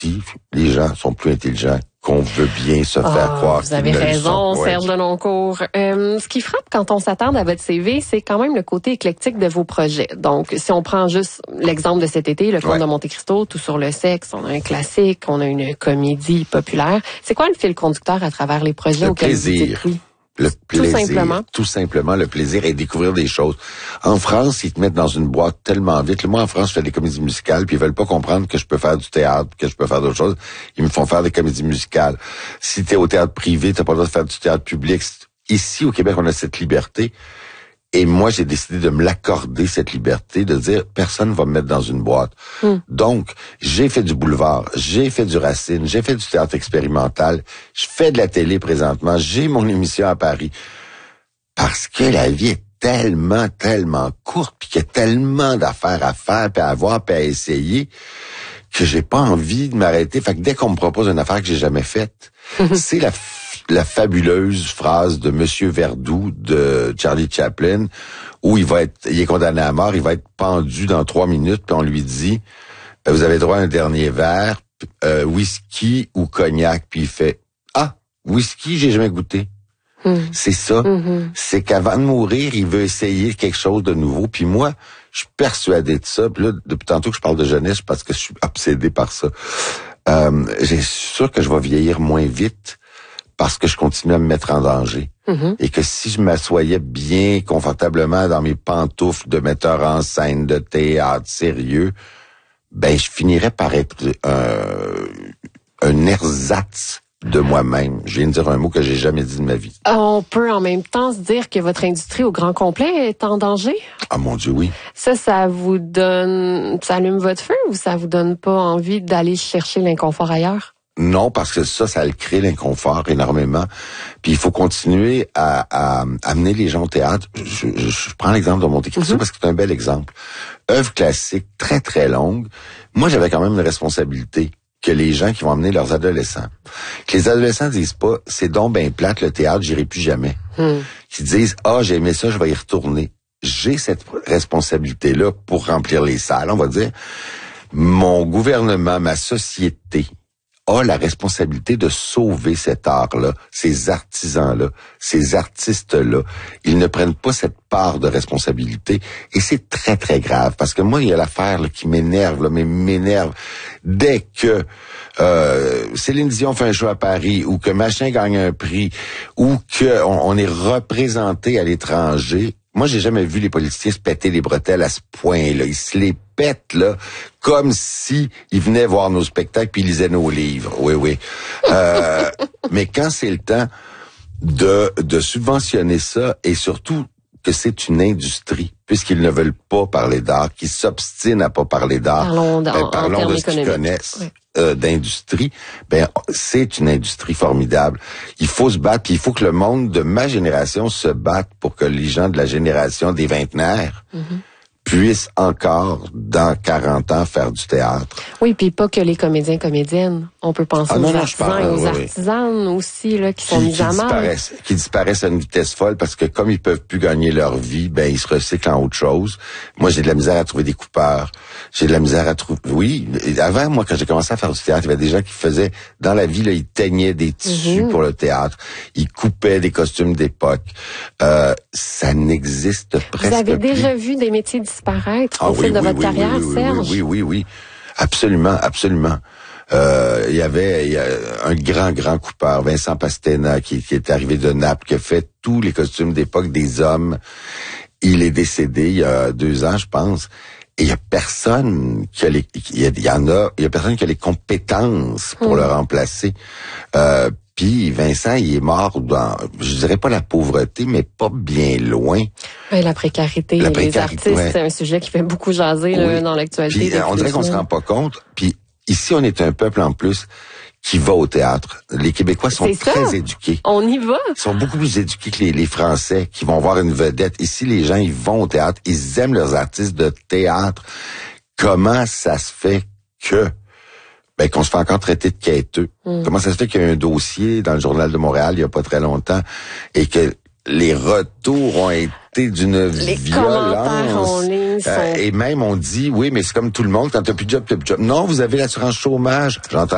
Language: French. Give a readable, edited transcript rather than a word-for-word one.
les gens sont plus intelligents qu'on veut bien se faire croire. Vous avez raison, Serge Denoncourt. Ce qui frappe quand on s'attarde à votre CV, c'est quand même le côté éclectique de vos projets. Donc, si on prend juste l'exemple de cet été, Le Comte de Monte Cristo, Tout sur le sexe, on a un classique, on a une comédie populaire. C'est quoi le fil conducteur à travers les projets auxquels vous dites oui? Le plaisir, tout simplement le plaisir et découvrir des choses. En France, ils te mettent dans une boîte tellement vite. Moi, en France, je fais des comédies musicales, puis ils veulent pas comprendre que je peux faire du théâtre, que je peux faire d'autres choses. Ils me font faire des comédies musicales. Si t'es au théâtre privé, t'as pas le droit de faire du théâtre public. Ici, au Québec, on a cette liberté. Et moi, j'ai décidé de me l'accorder, cette liberté, de dire, personne va me mettre dans une boîte. Donc, j'ai fait du boulevard, j'ai fait du Racine, j'ai fait du théâtre expérimental, je fais de la télé présentement, j'ai mon émission à Paris. Parce que la vie est tellement, tellement courte, puis qu'il y a tellement d'affaires à faire, puis à voir, puis à essayer, que j'ai pas envie de m'arrêter. Fait que dès qu'on me propose une affaire que j'ai jamais faite, c'est la fabuleuse phrase de Monsieur Verdoux de Charlie Chaplin, où il est condamné à mort, il va être pendu dans 3 minutes, puis on lui dit, vous avez droit à un dernier verre, whisky ou cognac, puis il fait, whisky, j'ai jamais goûté. C'est ça. C'est qu'avant de mourir, il veut essayer quelque chose de nouveau, puis moi, je suis persuadé de ça, puis là, depuis tantôt que je parle de jeunesse, parce que je suis obsédé par ça. J'ai sûr que je vais vieillir moins vite, parce que je continue à me mettre en danger. Et que si je m'assoyais bien confortablement dans mes pantoufles de metteur en scène, de théâtre sérieux, ben je finirais par être un ersatz de moi-même. Je viens de dire un mot que j'ai jamais dit de ma vie. On peut en même temps se dire que votre industrie au grand complet est en danger? Ah mon Dieu, oui. Ça vous donne... Ça allume votre feu ou ça vous donne pas envie d'aller chercher l'inconfort ailleurs? Non, parce que ça le crée l'inconfort énormément. Puis il faut continuer à amener les gens au théâtre. Je prends l'exemple de Monte Cristo parce que c'est un bel exemple. Œuvre classique, très très longue. Moi, j'avais quand même une responsabilité que les gens qui vont amener leurs adolescents. Que les adolescents disent pas, c'est donc ben plate le théâtre, j'irai plus jamais. Qu'ils disent, j'ai aimé ça, je vais y retourner. J'ai cette responsabilité-là pour remplir les salles, on va dire. Mon gouvernement, ma société a la responsabilité de sauver cet art-là, ces artisans-là, ces artistes-là. Ils ne prennent pas cette part de responsabilité et c'est très, très grave. Parce que moi, il y a l'affaire là, qui m'énerve, mais m'énerve. Dès que Céline Dion fait un show à Paris ou que machin gagne un prix ou que on est représenté à l'étranger, moi, j'ai jamais vu les politiciens se péter les bretelles à ce point-là. Ils se les pètent, là, comme si ils venaient voir nos spectacles puis ils lisaient nos livres. Oui. Mais quand c'est le temps de subventionner ça, et surtout que c'est une industrie, puisqu'ils ne veulent pas parler d'art, qu'ils s'obstinent à pas parler d'art, parlons de ce qu'ils connaissent. D'industrie, c'est une industrie formidable. Il faut se battre, puis il faut que le monde de ma génération se batte pour que les gens de la génération des vingtenaires puissent encore, dans 40 ans, faire du théâtre. Oui, puis pas que les comédiennes. On peut penser aux artisans et aux artisanes aussi, là, qui sont mis à mal. Qui disparaissent à une vitesse folle parce que comme ils peuvent plus gagner leur vie, ils se recyclent en autre chose. Moi, j'ai de la misère à trouver des coupeurs. J'ai de la misère à trouver... Oui, avant, moi, quand j'ai commencé à faire du théâtre, il y avait des gens qui faisaient... Dans la vie, là, ils teignaient des tissus pour le théâtre. Ils coupaient des costumes d'époque. Ça n'existe presque plus. Vous avez déjà vu des métiers disparaître au fil de votre carrière, Serge? Oui. Absolument. Il y avait un grand coupeur, Vincent Pastena, qui est arrivé de Naples, qui a fait tous les costumes d'époque des hommes. Il est décédé il y a 2 ans, je pense. Et il y a personne qui a personne qui a les compétences pour le remplacer. Puis Vincent, il est mort dans, je dirais pas la pauvreté, mais pas bien loin. Oui, la précarité. Les artistes, c'est un sujet qui fait beaucoup jaser là, dans l'actualité. Puis on dirait qu'on se rend pas compte. Puis ici, on est un peuple en plus qui va au théâtre. Les Québécois sont très éduqués. On y va. Ils sont beaucoup plus éduqués que les Français qui vont voir une vedette. Ici, les gens, ils vont au théâtre. Ils aiment leurs artistes de théâtre. Comment ça se fait que qu'on se fait encore traiter de quêteux? Comment ça se fait qu'il y a un dossier dans le Journal de Montréal il y a pas très longtemps et que les retours ont été d'une violence. En ligne sont... et même on dit, oui, mais c'est comme tout le monde, quand t'as plus de job, t'as plus de job. Non, vous avez l'assurance chômage. J'entends